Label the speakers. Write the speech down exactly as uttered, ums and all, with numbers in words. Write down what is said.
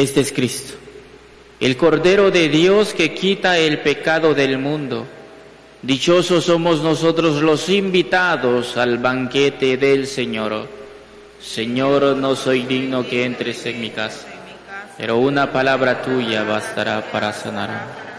Speaker 1: Este es Cristo, el Cordero de Dios que quita el pecado del mundo. Dichosos somos nosotros los invitados al banquete del Señor. Señor, no soy digno que entres en mi casa, pero una palabra tuya bastará para sanarme.